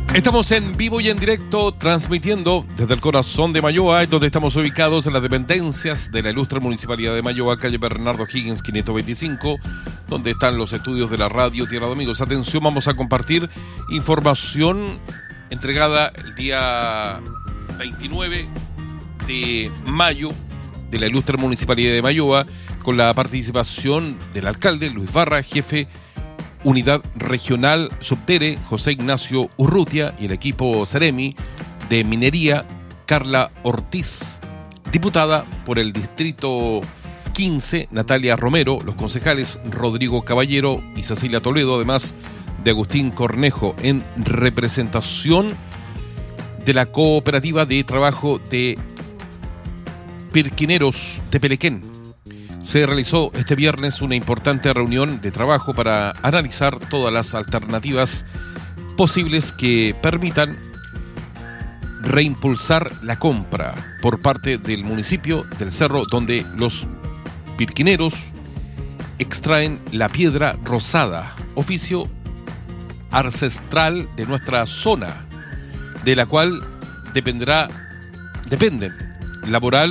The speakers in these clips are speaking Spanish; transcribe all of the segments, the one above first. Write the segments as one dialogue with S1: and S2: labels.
S1: Estamos en vivo y en directo, transmitiendo desde el corazón de Mayoa, donde estamos ubicados en las dependencias de la ilustre Municipalidad de Mayoa, calle Bernardo Higgins 525, donde están los estudios de la radio Tierra de Amigos. Atención, vamos a compartir información entregada el día 29 de mayo de la ilustre Municipalidad de Mayoa, con la participación del alcalde Luis Barra, jefe Unidad Regional Subtere José Ignacio Urrutia, y el equipo Ceremi de Minería Carla Ortiz, diputada por el Distrito 15 Natalia Romero, los concejales Rodrigo Caballero y Cecilia Toledo, además de Agustín Cornejo, en representación de la Cooperativa de Trabajo de Pirquineros de Pelequén. Se realizó este viernes una importante reunión de trabajo para analizar todas las alternativas posibles que permitan reimpulsar la compra por parte del municipio del Cerro, donde los pirquineros extraen la piedra rosada, oficio ancestral de nuestra zona, de la cual dependen laboral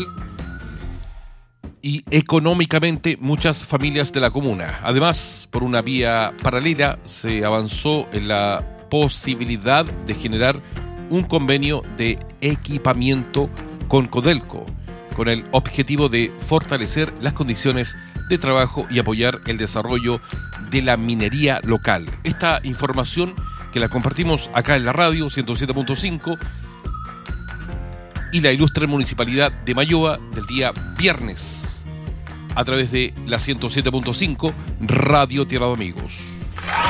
S1: y económicamente muchas familias de la comuna. Además, por una vía paralela se avanzó en la posibilidad de generar un convenio de equipamiento con Codelco, con el objetivo de fortalecer las condiciones de trabajo y apoyar el desarrollo de la minería local. Esta información que la compartimos acá en la radio 107.5 y la ilustre Municipalidad de Mayoa del día viernes, a través de la 107.5 Radio Tierra de Amigos.